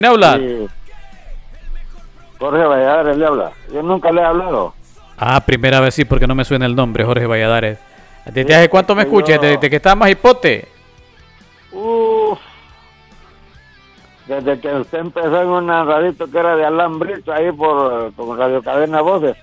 ¿Me habla? Sí. Jorge Valladares le habla. Yo nunca le he hablado. Ah, primera vez sí, porque no me suena el nombre, Jorge Valladares. ¿Desde hace cuánto me escuchas? yo- ¿Desde que estaba más hipote? Uf. Desde que usted empezó en un radito que era de alambrito ahí con Radio Cadena Voces.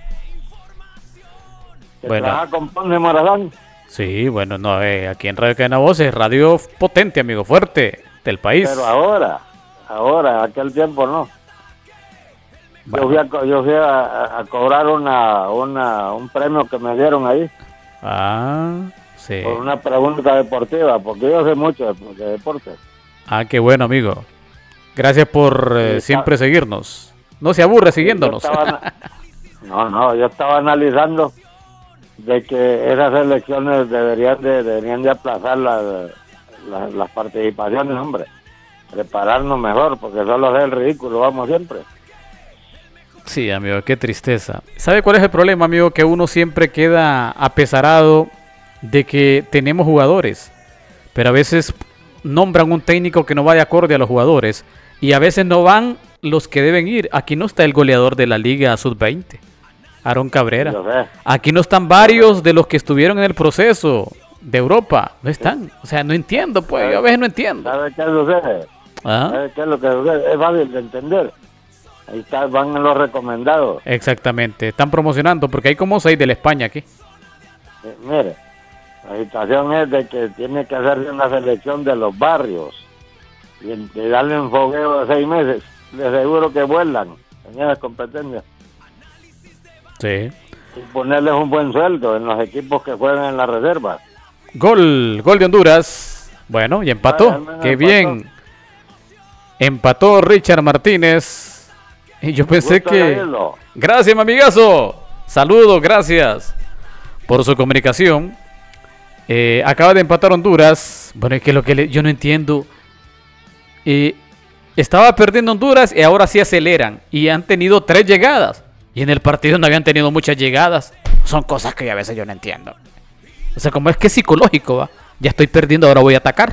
Que Bueno. trabaja con Ponce Morazán. Sí, bueno, no, aquí en Radio Cadena Voces, radio potente, amigo, fuerte del país. Pero ahora, aquel tiempo no. Bueno. Yo fui a cobrar un premio que me dieron ahí Ah, sí. por una pregunta deportiva, porque yo sé mucho de deporte. Ah, qué bueno, amigo. Gracias por Sí, siempre seguirnos. No se aburre siguiéndonos. Yo estaba analizando de que esas elecciones deberían de aplazar las participaciones, hombre. Prepararnos mejor, porque solo es el ridículo, vamos siempre. Sí, amigo, qué tristeza. ¿Sabe cuál es el problema, amigo? Que uno siempre queda apesarado de que tenemos jugadores, pero a veces nombran un técnico que no vaya acorde a los jugadores y a veces no van los que deben ir. Aquí no está el goleador de la Liga Sub-20, Aarón Cabrera. Yo sé. Aquí no están varios de los que estuvieron en el proceso de Europa. No están. O sea, no entiendo, pues. Yo a veces no entiendo. ¿Sabe qué sucede? ¿Ah? ¿Sabe qué es lo que sucede? Es fácil de entender. Ahí van los recomendados. Exactamente. Están promocionando porque hay como 6 de la España aquí. Mire, la situación es de que tiene que hacerse una selección de los barrios y darle un fogueo de 6 meses. De seguro que vuelan en esas competencias. Sí. Y ponerles un buen sueldo en los equipos que juegan en la reserva. Gol de Honduras. Bueno, y empató. Qué bien. Empató Richard Martínez. Y yo pensé Gusto que... oírlo. Gracias, mi amigazo. Saludos, gracias por su comunicación. Acaba de empatar Honduras. Bueno, es que yo no entiendo. Estaba perdiendo Honduras y ahora sí aceleran. Y han tenido 3 llegadas. Y en el partido no habían tenido muchas llegadas. Son cosas que a veces yo no entiendo. O sea, como es que es psicológico, ¿va? Ya estoy perdiendo, ahora voy a atacar.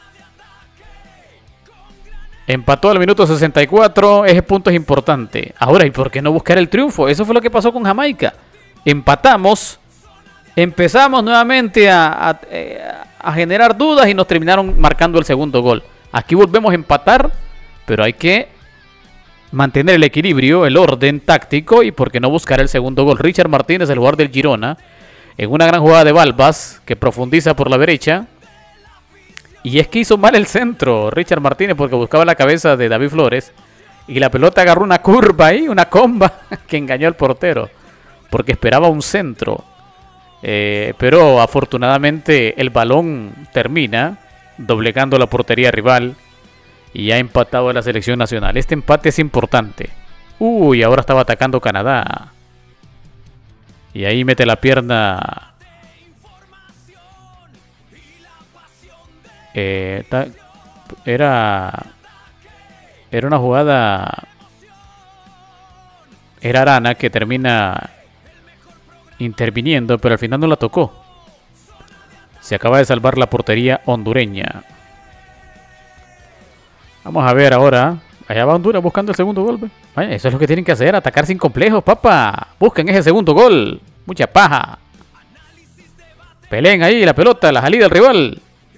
Empató al minuto 64, ese punto es importante. Ahora, ¿y por qué no buscar el triunfo? Eso fue lo que pasó con Jamaica. Empatamos, empezamos nuevamente a generar dudas y nos terminaron marcando el segundo gol. Aquí volvemos a empatar, pero hay que mantener el equilibrio, el orden táctico y por qué no buscar el segundo gol. Richard Martínez, el jugador del Girona, en una gran jugada de Balbas que profundiza por la derecha. Y es que hizo mal el centro Richard Martínez porque buscaba la cabeza de David Flores y la pelota agarró una curva ahí, una comba que engañó al portero porque esperaba un centro. Pero afortunadamente el balón termina doblegando la portería rival y ha empatado a la selección nacional. Este empate es importante. Uy, ahora estaba atacando Canadá. Y ahí mete la pierna. Era una jugada. Era Arana que termina interviniendo, pero al final no la tocó. Se acaba de salvar la portería hondureña. Vamos a ver ahora. Allá va Honduras buscando el segundo gol. Vaya, eso es lo que tienen que hacer, atacar sin complejos, papá. Busquen ese segundo gol. Mucha paja. Peleen ahí la pelota, la salida del rival.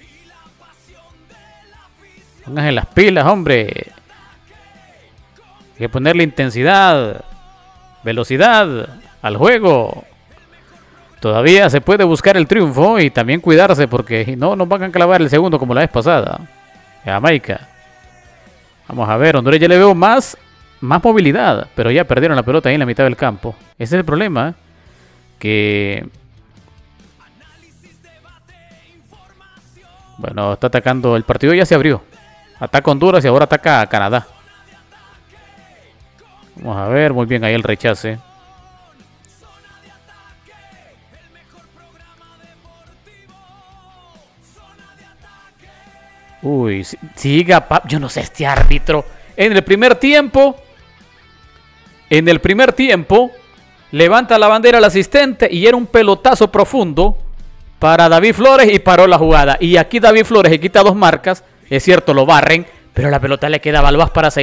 Pónganse las pilas, hombre. Hay que ponerle intensidad, velocidad al juego. Todavía se puede buscar el triunfo y también cuidarse porque no nos van a clavar el segundo como la vez pasada. Jamaica. Vamos a ver, Honduras ya le veo más movilidad, pero ya perdieron la pelota ahí en la mitad del campo. Ese es el problema, que... Bueno, está atacando, el partido ya se abrió. Ataca Honduras y ahora ataca a Canadá. Vamos a ver, muy bien ahí el rechace. Uy, siga, yo no sé, este árbitro. En el primer tiempo, levanta la bandera al asistente y era un pelotazo profundo para David Flores y paró la jugada. Y aquí David Flores se quita 2 marcas. Es cierto, lo barren, pero la pelota le queda a Balbás para seguir.